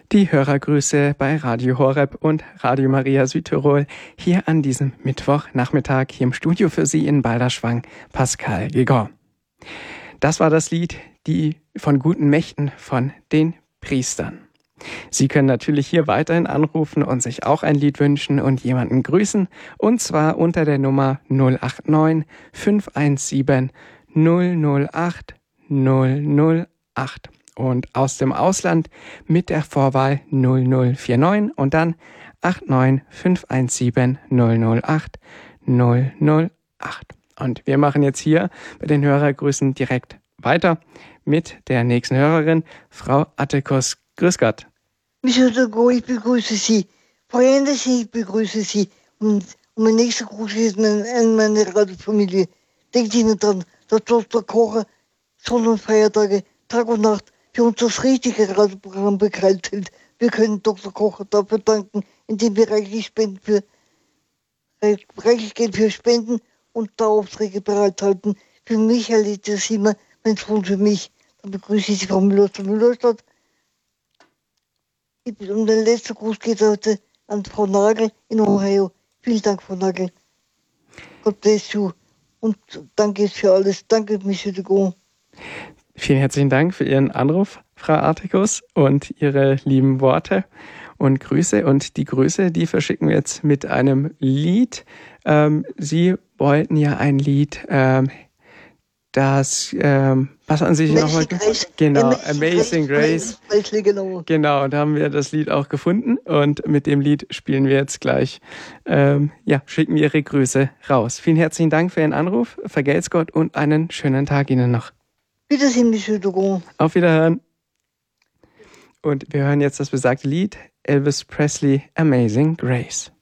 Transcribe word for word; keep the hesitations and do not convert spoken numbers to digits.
Die Hörergrüße bei Radio Horeb und Radio Maria Südtirol hier an diesem Mittwochnachmittag hier im Studio für Sie in Balderschwang, Pascal Gigor. Das war das Lied Die von guten Mächten von den Priestern. Sie können natürlich hier weiterhin anrufen und sich auch ein Lied wünschen und jemanden grüßen, und zwar unter der Nummer null acht neun fünf eins sieben null null acht null null acht. Und aus dem Ausland mit der Vorwahl null null vier neun und dann acht neun fünf eins sieben null null acht null null acht. Und wir machen jetzt hier bei den Hörergrüßen direkt weiter mit der nächsten Hörerin, Frau Attikus. Grüß Gott. Mister Go, ich begrüße Sie. Frau Andersen, ich begrüße Sie. Und, und mein nächster Gruß ist an meine Radiofamilie. Denkt Ihnen dran, dass Doktor Kocher Sonn- und Feiertage, Tag und Nacht für uns das richtige Radioprogramm bereithält. Wir können Doktor Kocher dafür danken, indem wir reichlich Spenden für reichlich Geld für Spenden und Daueraufträge bereithalten. Für mich erlebt das immer, mein Sohn für mich. Dann begrüße ich Sie, Frau Müller aus Müllerstadt. Und der letzte Gruß geht heute an Frau Nagel in Ohio. Vielen Dank, Frau Nagel. Gott bless you. Und danke für alles. Danke, Monsieur de Gaulle. Vielen herzlichen Dank für Ihren Anruf, Frau Artikus, und Ihre lieben Worte und Grüße. Und die Grüße, die verschicken wir jetzt mit einem Lied. Ähm, Sie wollten ja ein Lied, ähm, das, ähm, was an sich nochmal? Genau, Amazing Grace. Grace. Genau. genau, da haben wir das Lied auch gefunden und mit dem Lied spielen wir jetzt gleich. Ähm, ja, schicken wir Ihre Grüße raus. Vielen herzlichen Dank für Ihren Anruf. Vergelt's Gott und einen schönen Tag Ihnen noch. Wiedersehen, Monsieur Dugon. Auf Wiederhören. Und wir hören jetzt das besagte Lied Elvis Presley, Amazing Grace.